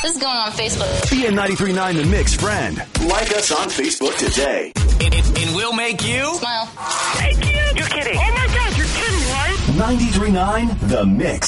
This is going on Facebook. Be a 93.9 The Mix friend. Like us on Facebook today. And we'll make you Smile. Thank you. You're kidding. Oh, my God, you're kidding, right? 93.9 The Mix.